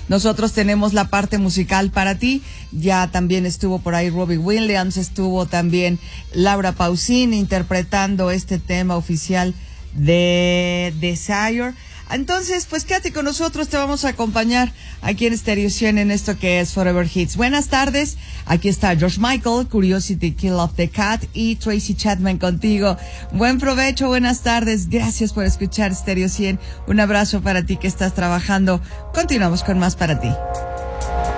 nosotros tenemos la parte musical para ti. Ya también estuvo por ahí Robbie Williams, estuvo también Laura Pausini interpretando este tema oficial de Desire. Entonces, pues quédate con nosotros, te vamos a acompañar aquí en Stereo 100 en esto que es Forever Hits. Buenas tardes, aquí está George Michael, Curiosity Kill of the Cat y Tracy Chapman contigo. Buen provecho, buenas tardes, gracias por escuchar Stereo 100. Un abrazo para ti que estás trabajando. Continuamos con más para ti.